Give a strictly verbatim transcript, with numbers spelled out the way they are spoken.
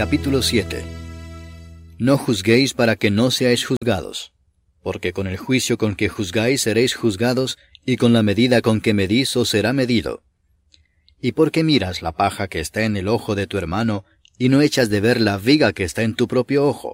Capítulo siete. No juzguéis para que no seáis juzgados, porque con el juicio con que juzgáis seréis juzgados, y con la medida con que medís os será medido. ¿Y por qué miras la paja que está en el ojo de tu hermano, y no echas de ver la viga que está en tu propio ojo?